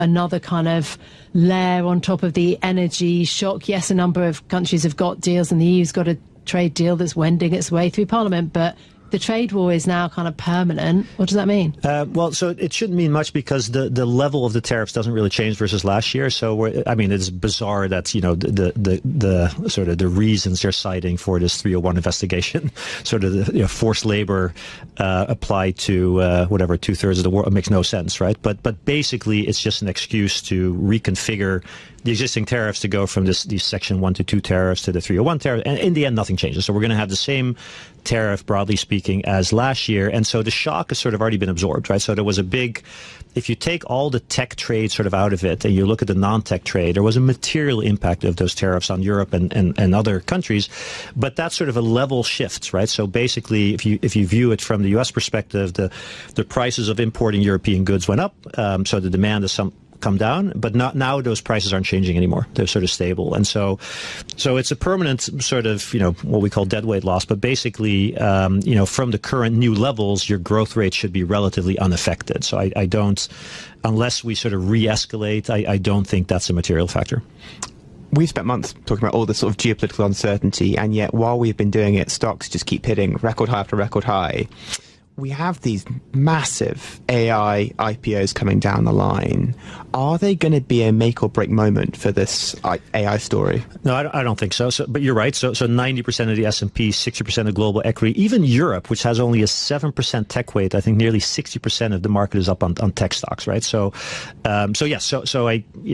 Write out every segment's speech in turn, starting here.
another kind of layer on top of the energy shock. Yes, a number of countries have got deals, and the EU's got a trade deal that's wending its way through Parliament, but the trade war is now kind of permanent. What does that mean? Well, so it shouldn't mean much because the level of the tariffs doesn't really change versus last year. So it's bizarre that, you know, the sort of the reasons they're citing for this 301 investigation, sort of the, you know, forced labor applied to whatever 2/3 of the world, it makes no sense, right? But basically, it's just an excuse to reconfigure the existing tariffs to go from these Section 1 to 2 tariffs to the 301 tariff. And in the end, nothing changes. So we're going to have the same tariff, broadly speaking, as last year. And so the shock has sort of already been absorbed, right? So there was a big, if you take all the tech trade sort of out of it and you look at the non-tech trade, there was a material impact of those tariffs on Europe and other countries. But that's sort of a level shift, right? So basically, if you view it from the U.S. perspective, the prices of importing European goods went up. So the demand is come down, but now those prices aren't changing anymore. They're sort of stable. And so it's a permanent sort of, you know, what we call deadweight loss. But basically, you know, from the current new levels, your growth rate should be relatively unaffected. So I don't, unless we sort of re-escalate, I don't think that's a material factor. We've spent months talking about all this sort of geopolitical uncertainty, and yet while we've been doing it, stocks just keep hitting record high after record high. We have these massive AI IPOs coming down the line. Are they going to be a make or break moment for this AI story? No, I don't think so. But you're right. So 90% of the S&P, 60% of global equity, even Europe, which has only a 7% tech weight, I think nearly 60% of the market is up on tech stocks, right? So yes. So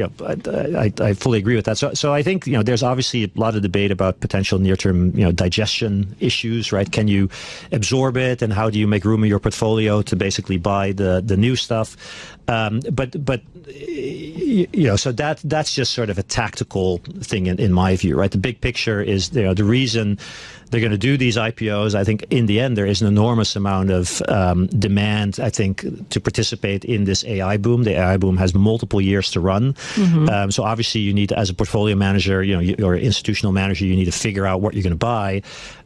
I fully agree with that. So I think, you know, there's obviously a lot of debate about potential near-term, you know, digestion issues, right? Can you absorb it, and how do you make room in your portfolio to basically buy the new stuff? But you know, so that's just sort of a tactical thing in my view, right? The big picture is, you know, the reason they're going to do these IPOs. I think in the end there is an enormous amount of demand, I think, to participate in this AI boom. The AI boom has multiple years to run. Mm-hmm. So obviously you need to, as a portfolio manager, you know, or institutional manager, you need to figure out what you're going to buy.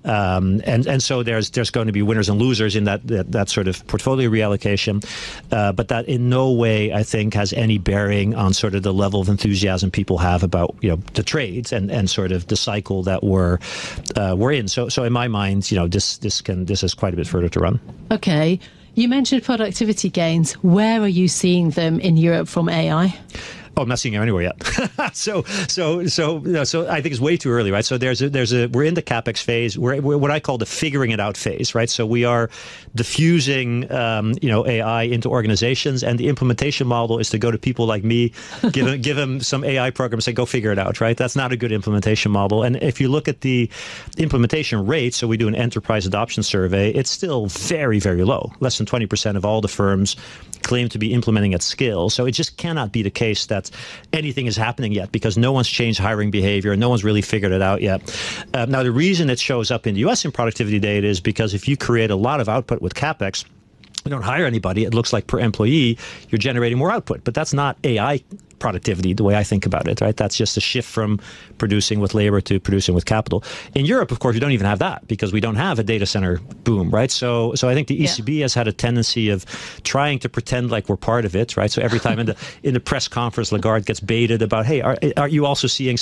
And so there's going to be winners and losers in that sort of portfolio reallocation. But that in no way, I think, has any bearing on sort of the level of enthusiasm people have about, you know, the trades and sort of the cycle that we're in. So in my mind, you know, this has quite a bit further to run. Okay. You mentioned productivity gains. Where are you seeing them in Europe from AI? Oh, I'm not seeing it anywhere yet. So I think it's way too early, right? So we're in the CapEx phase. We're what I call the figuring it out phase, right? So we are diffusing, you know, AI into organizations, and the implementation model is to go to people like me, give them some AI program, and say, go figure it out, right? That's not a good implementation model. And if you look at the implementation rate, so we do an enterprise adoption survey, it's still very, very low. Less than 20% of all the firms claim to be implementing at scale. So it just cannot be the case that anything is happening yet, because no one's changed hiring behavior. No one's really figured it out yet. Now, the reason it shows up in the U.S. in productivity data is because if you create a lot of output with CapEx, you don't hire anybody, it looks like per employee, you're generating more output. But that's not AI productivity, the way I think about it, right? That's just a shift from producing with labor to producing with capital. In Europe, of course, we don't even have that because we don't have a data center boom, right? So I think the ECB has had a tendency of trying to pretend like we're part of it, right? So every time in the press conference, Lagarde gets baited about, hey, are you also seeing